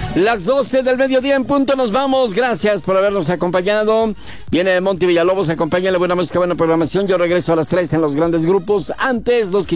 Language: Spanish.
Las 12 del mediodía en punto, nos vamos. Gracias por habernos acompañado. Viene Monty Villalobos, acompáñale, buena música, buena programación. Yo regreso a las 3 en los grandes grupos. Antes, los que